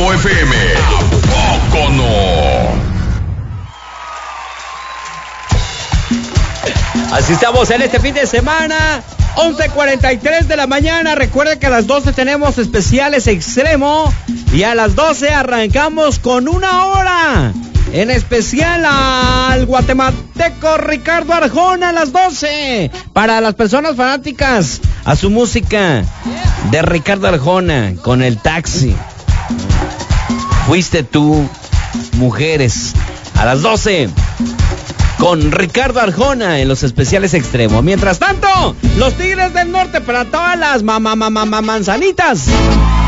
Extremo FM. ¿A poco no? Así estamos en este fin de semana, 11:43 de la mañana. Recuerden que a las 12 tenemos especiales Extremo y a las 12 arrancamos con una hora en especial al guatemalteco Ricardo Arjona a las 12. Para las personas fanáticas a su música de Ricardo Arjona con El Taxi. Fuiste tú, Mujeres, a las 12. Con Ricardo Arjona en los especiales Extremo. Mientras tanto, los Tigres del Norte para todas las manzanitas.